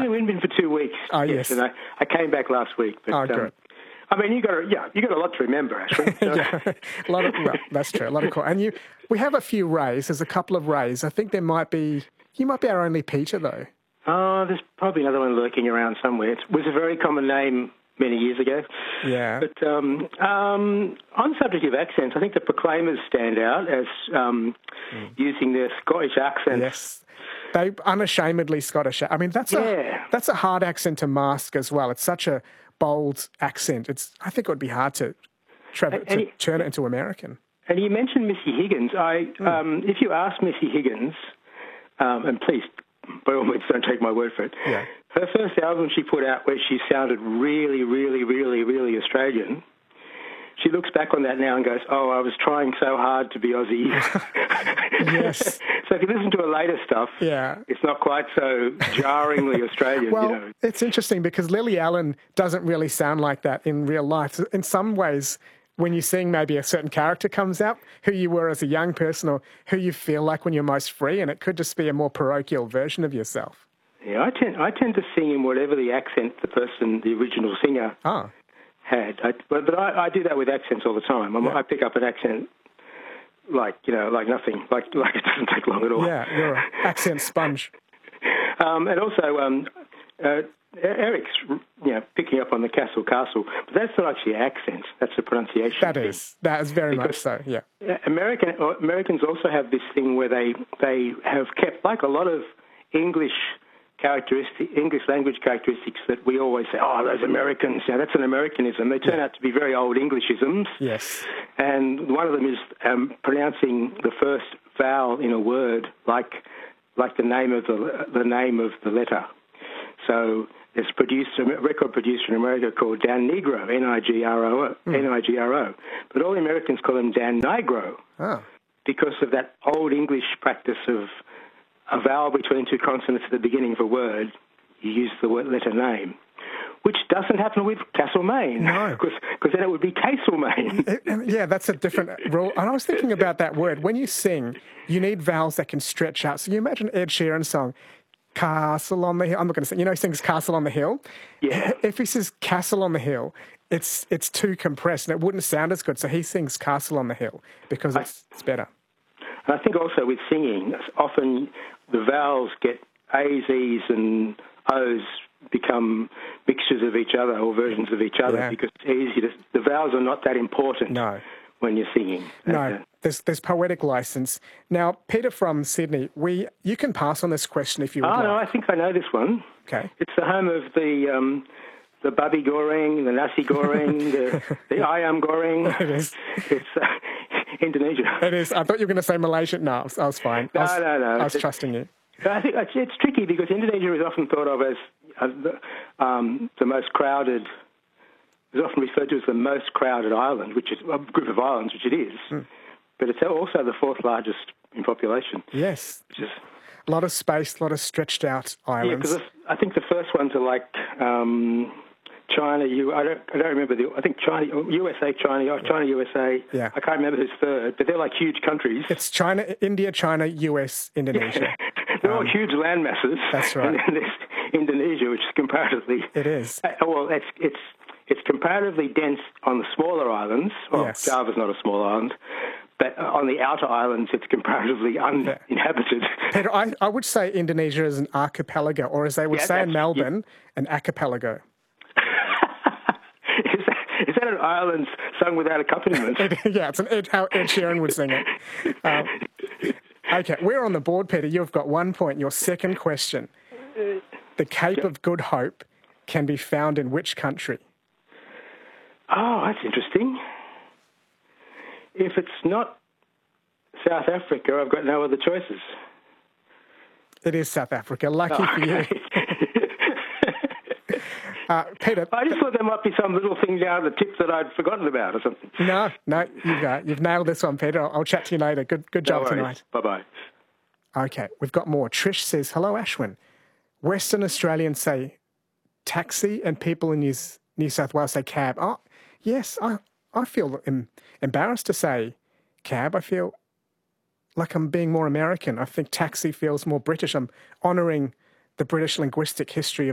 in Winburn for 2 weeks. Oh, yes. And I came back last week. But, good. I mean, you got a lot to remember, actually. So. Well, that's true. A lot of cool. And we have a few Rays. There's a couple of Rays. I think you might be our only Peter, though. Oh, there's probably another one lurking around somewhere. It was a very common name many years ago. Yeah. But on the subject of accents, I think the Proclaimers stand out as using their Scottish accent. Yes. They unashamedly Scottish. I mean, that's a hard accent to mask as well. It's such a bold accent. I think it would be hard to turn it into American. And you mentioned Missy Higgins. If you ask Missy Higgins, and please, by all means, don't take my word for it. Yeah. Her first album she put out where she sounded really, really, really, really Australian, she looks back on that now and goes, oh, I was trying so hard to be Aussie. Yes. So if you listen to her later stuff, it's not quite so jarringly Australian. Well, it's interesting because Lily Allen doesn't really sound like that in real life. In some ways, when you sing, maybe a certain character comes out, who you were as a young person or who you feel like when you're most free, and it could just be a more parochial version of yourself. Yeah, I tend to sing in whatever the accent the original singer had. But I do that with accents all the time. I pick up an accent like nothing, like it doesn't take long at all. Yeah, you're an accent sponge. And also, Eric's picking up on the castle, but that's not actually accent. That's a pronunciation. That is very much so. Yeah. Americans also have this thing where they have kept, like a lot of English language characteristics that we always say, oh, those Americans, that's an Americanism. They turn out to be very old Englishisms. Yes. And one of them is pronouncing the first vowel in a word like the name of the letter. So there's a record producer in America called Dan Nigro, Nigro, but all the Americans call him Dan Nigro because of that old English practice of a vowel between two consonants at the beginning of a word. You use the letter name, which doesn't happen with Castlemaine. No. Because then it would be Castlemaine. Yeah, that's a different rule. And I was thinking about that word. When you sing, you need vowels that can stretch out. So you imagine Ed Sheeran's song, Castle on the Hill. I'm not going to sing. He sings Castle on the Hill. Yeah. If he says Castle on the Hill, it's too compressed and it wouldn't sound as good. So he sings Castle on the Hill because it's better. And I think also with singing, often the vowels get A's, E's and O's become mixtures of each other or versions of each other because it's easy the vowels are not that important when you're singing. No, there's poetic license. Now, Peter from Sydney, you can pass on this question if you would like. No, I think I know this one. Okay. It's the home of the babi goreng, the nasi goreng, the ayam goreng. It is. It's Indonesia. It is. I thought you were going to say Malaysia. No, I was fine. No. I was trusting you. I think it's tricky because Indonesia is often thought of as the most crowded. It's often referred to as the most crowded island, which is a group of islands, which it is. But it's also the fourth largest in population. Yes. Which is a lot of space, a lot of stretched out islands. Yeah, because I think the first ones are like China. I don't remember I think China, USA, China, USA. Yeah. I can't remember who's third, but they're like huge countries. It's China, India, China, US, Indonesia. Yeah. They're all huge land masses. That's right. And then there's Indonesia, which is comparatively. It is. Well, it's comparatively dense on the smaller islands. Well, yes. Java's not a small island. But on the outer islands, it's comparatively uninhabited. Peter, I would say Indonesia is an archipelago, or as they would say in Melbourne, an archipelago. Is that an island sung without accompaniment? It's how Ed Sheeran would sing it. Okay, we're on the board, Peter. You've got 1 point. Your second question. The Cape of Good Hope can be found in which country? Oh, that's interesting. If it's not South Africa, I've got no other choices. It is South Africa. Lucky for you. Peter, I just thought there might be some little thing down the tip that I'd forgotten about or something. No, you've nailed this one, Peter. I'll chat to you later. Good job tonight. Bye-bye. Okay, we've got more. Trish says, hello, Ashwin. Western Australians say taxi and people in New South Wales say cab. Oh, yes, I feel embarrassed to say cab. I feel like I'm being more American. I think taxi feels more British. I'm honouring the British linguistic history of